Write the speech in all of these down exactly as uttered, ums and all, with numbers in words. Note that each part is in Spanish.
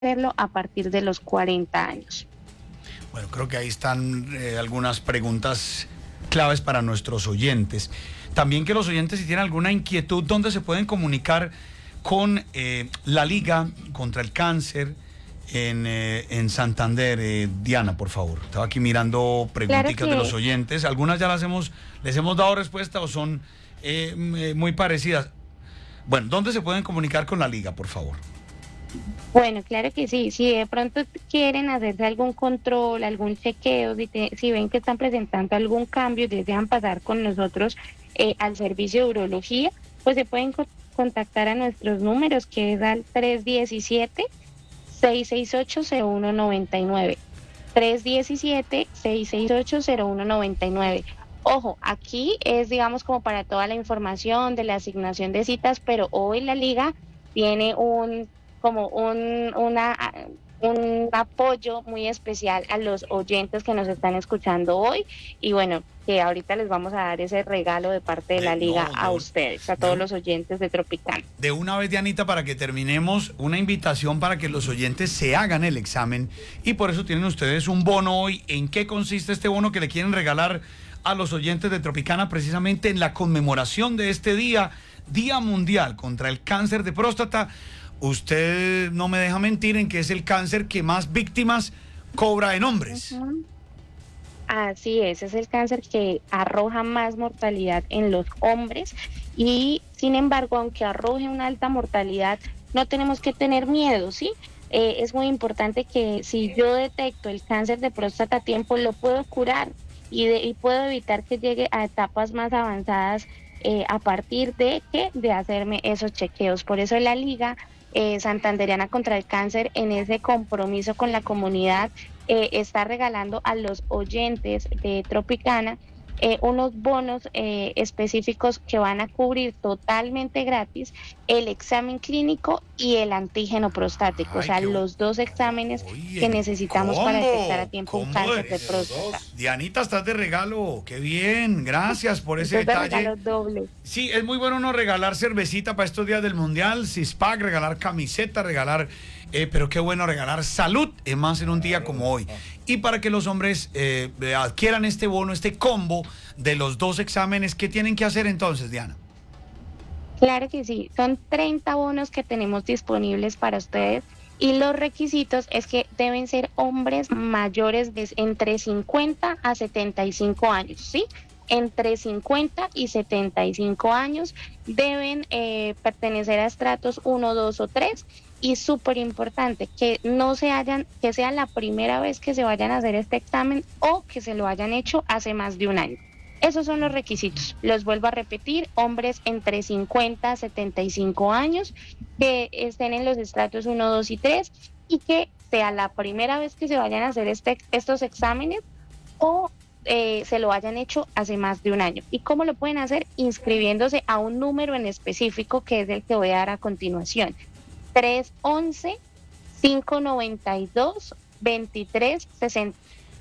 hacerlo a partir de los cuarenta años. Bueno, creo que ahí están eh, algunas preguntas claves para nuestros oyentes. También que los oyentes, si tienen alguna inquietud, ¿dónde se pueden comunicar con eh, la Liga contra el Cáncer en, eh, en Santander? Eh, Diana, por favor. Estaba aquí mirando preguntitas claro que... de los oyentes. Algunas ya las hemos, les hemos dado respuesta o son eh, muy parecidas. Bueno, ¿dónde se pueden comunicar con la Liga, por favor? Bueno, claro que sí. Si de pronto quieren hacerse algún control, algún chequeo, si, te, si ven que están presentando algún cambio y desean pasar con nosotros eh, al servicio de urología, pues se pueden co contactar a nuestros números, que es al tres diecisiete, seis seis ocho, cero uno noventa y nueve. tres diecisiete, seis seis ocho, cero uno noventa y nueve. Ojo, aquí es, digamos, como para toda la información de la asignación de citas, pero hoy la Liga tiene un como un, una, un apoyo muy especial a los oyentes que nos están escuchando hoy, y bueno, que ahorita les vamos a dar ese regalo de parte de la Liga no, no, a ustedes, a todos no. los oyentes de Tropicana. De una vez, Dianita, para que terminemos, una invitación para que los oyentes se hagan el examen, y por eso tienen ustedes un bono hoy. ¿En qué consiste este bono que le quieren regalar a los oyentes de Tropicana? Precisamente en la conmemoración de este día, Día Mundial contra el Cáncer de Próstata. Usted no me deja mentir en que es el cáncer que más víctimas cobra en hombres. Uh-huh. Así es, es el cáncer que arroja más mortalidad en los hombres, y sin embargo, aunque arroje una alta mortalidad, no tenemos que tener miedo, ¿sí? Eh, es muy importante que si yo detecto el cáncer de próstata a tiempo, lo puedo curar y, de, y puedo evitar que llegue a etapas más avanzadas eh, a partir de, que, de hacerme esos chequeos. Por eso la Liga Eh, Santanderiana contra el Cáncer, en ese compromiso con la comunidad, eh, está regalando a los oyentes de Tropicana eh, unos bonos eh, específicos que van a cubrir totalmente gratis el examen clínico y el antígeno prostático. Ay, o sea, los dos exámenes oye, que necesitamos combo, para detectar a tiempo un cáncer de próstata. Dianita, estás de regalo, qué bien, gracias por ese detalle. De regalo doble. Sí, es muy bueno no regalar cervecita para estos días del Mundial, Six-Pack, regalar camiseta, regalar, eh, pero qué bueno regalar salud, es más en un día como hoy. Y para que los hombres eh, adquieran este bono, este combo de los dos exámenes, ¿qué tienen que hacer entonces, Diana? Claro que sí, son treinta bonos que tenemos disponibles para ustedes, y los requisitos es que deben ser hombres mayores de entre cincuenta a setenta y cinco años, ¿sí? Entre cincuenta y setenta y cinco años, deben eh, pertenecer a estratos uno, dos o tres, y súper importante que no se hayan, que sea la primera vez que se vayan a hacer este examen o que se lo hayan hecho hace más de un año. Esos son los requisitos. Los vuelvo a repetir: hombres entre cincuenta a setenta y cinco años, que estén en los estratos uno, dos y tres, y que sea la primera vez que se vayan a hacer este, estos exámenes o eh, se lo hayan hecho hace más de un año. ¿Y cómo lo pueden hacer? Inscribiéndose a un número en específico, que es el que voy a dar a continuación: tres once, cinco noventa y dos, veintitrés sesenta.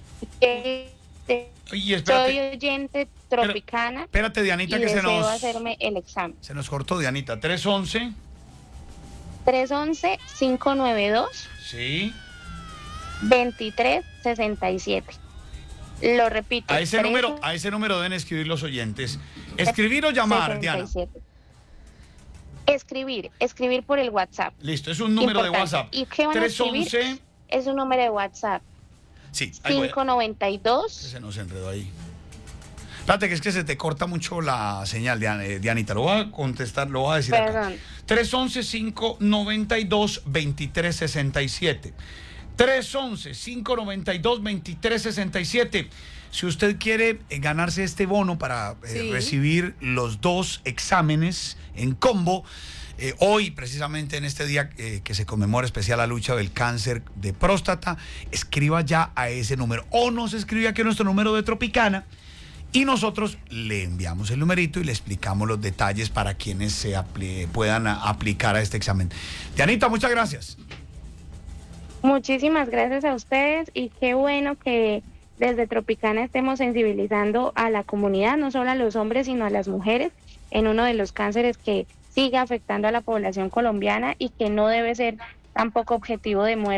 Oye, soy oyente Tropicana. Espérate, Dianita, y que se nos... hacerme el examen. Se nos cortó, Dianita. tres once. tres once, cinco noventa y dos. Sí. veintitrés sesenta y siete. Lo repito. A ese tres, número, a ese número deben escribir los oyentes. ¿Escribir o llamar, sesenta y siete. Diana? Escribir, escribir por el WhatsApp. Listo, es un número importante. De WhatsApp. ¿Y qué van a escribir? tres once. Es un número de WhatsApp. Sí, cinco noventa y dos. Se nos enredó ahí. Espérate, que es que se te corta mucho la señal, Dianita. Lo voy a contestar, lo voy a decir Perdón. acá. tres once, cinco noventa y dos, veintitrés sesenta y siete. tres once, cinco noventa y dos, veintitrés sesenta y siete. Si usted quiere eh, ganarse este bono para eh, sí. recibir los dos exámenes en combo, Eh, hoy, precisamente en este día eh, que se conmemora especial la lucha del cáncer de próstata, escriba ya a ese número o nos escribe aquí a nuestro número de Tropicana y nosotros le enviamos el numerito y le explicamos los detalles para quienes se apl- puedan a, aplicar a este examen. Dianita, muchas gracias. Muchísimas gracias a ustedes, y qué bueno que desde Tropicana estemos sensibilizando a la comunidad, no solo a los hombres sino a las mujeres, en uno de los cánceres que sigue afectando a la población colombiana y que no debe ser tampoco objetivo de muerte.